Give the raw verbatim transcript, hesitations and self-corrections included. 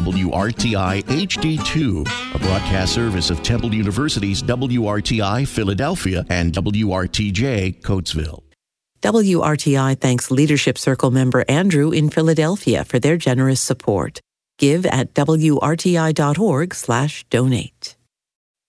W R T I H D two, a broadcast service of Temple University's W R T I Philadelphia and W R T J Coatesville. W R T I thanks Leadership Circle member Andrew in Philadelphia for their generous support. Give at W R T I dot org slash donate.